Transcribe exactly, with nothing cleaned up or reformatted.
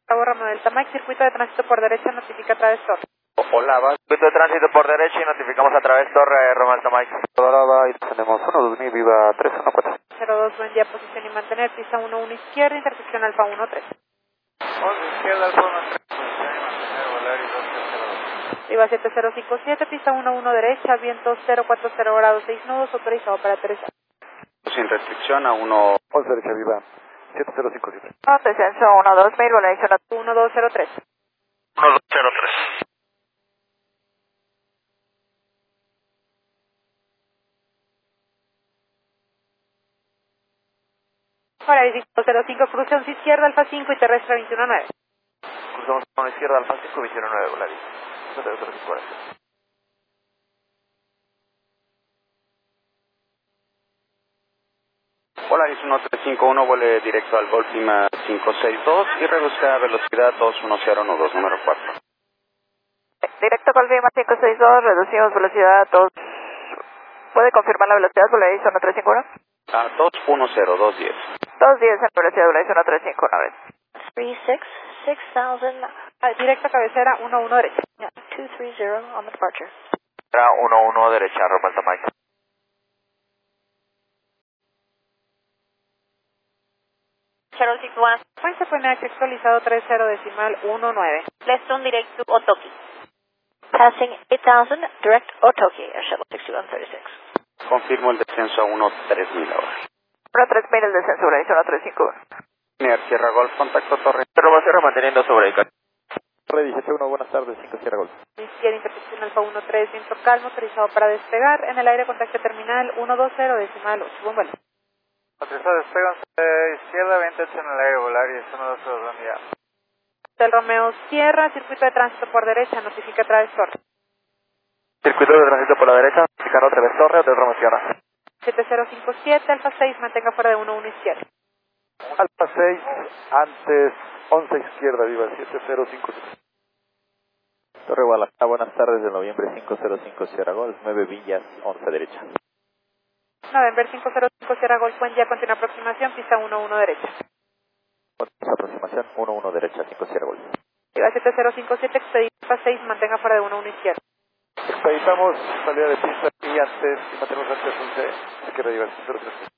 Cabo Romeo Delta Mike, circuito de tránsito por derecha, notifica a través torre. Hola, va. Circuito de tránsito por derecha y notificamos a través torre Romeo Delta Mike. Ahora va y tenemos uno dos mil, viva tres uno cuatro. cero dos, buen día, posición y mantener, pista uno uno izquierda, intersección Alfa uno tres. once izquierda, Alfa uno tres, posición y mantener, volar y dos cero dos. Viva siete cero cinco siete, pista uno uno derecha, viento cero cuatro cero grados, seis nudos, autorizado para aterrizar. Sin restricción a uno. once derecha, viva siete cero cinco siete. Descenso uno dos mil, volación uno dos cero tres. uno dos cero tres. Ahora cinco cero cinco, cruce once izquierda, Alfa cinco y terrestre veintiuno nueve. Cruzamos a la izquierda, Alfa cinco, veintiuno nueve, volar y Polaris uno tres cinco uno, vuele directo al Golf Lima cinco seis dos y reduzca velocidad dos uno cero uno dos, número cuatro. Directo Golf Lima cinco seis dos, reducimos velocidad dos. ¿Puede confirmar la velocidad, Polaris uno tres cinco uno? A dos uno cero, dos diez. dos diez en velocidad, Polaris uno tres cinco uno. three six, six thousand. Ah, directo cabecera uno uno derecha. Yeah, two three zero on the departure. uno uno derecha, Romeo Delta Mike. cero six one. Fuente F N H actualizado tres cero decimal uno nueve. Left direct to Otoki. Passing eight thousand, direct Otoki, Air Shuttle six one three six. Confirmo el descenso a uno tres mil ahora. uno tres mil el descenso, Polaris uno tres cinco uno. Near Sierra Golf, contacto torre. Roma Sierra manteniendo sobre el car. Torre diecisiete uno, buenas tardes, cinco Sierra Golf. Izquierda, intersección Alfa uno tres, viento calmo, autorizado para despegar. En el aire, contacto terminal uno dos cero decimal ocho. Buen vuelo. Autorizado, despegan izquierda, veinte en el aire, volar y es uno dos cero, buen día. Del Romeo Sierra, circuito de tránsito por derecha, notifica a través torre. Circuito de tránsito por la derecha, notificar otra vez torre del Roma Sierra. siete cero cinco siete, Alfa seis, mantenga fuera de uno uno izquierda. Alfa seis, antes once izquierda, viva siete cero cinco siete. Torre Guadalajara, buenas tardes, de noviembre cinco cero cinco Sierra Golf, nueve Villas, once derecha. November cinco cero cinco Sierra Golf, buen día, continua aproximación, pista uno uno derecha. Aproximación uno uno derecha, cinco Sierra Golf. Viva siete cero cinco siete, expedito Alfa seis, mantenga fuera de uno uno izquierda. Expeditamos salida de pista y antes, y mantenemos antes once izquierda, viva cero cero.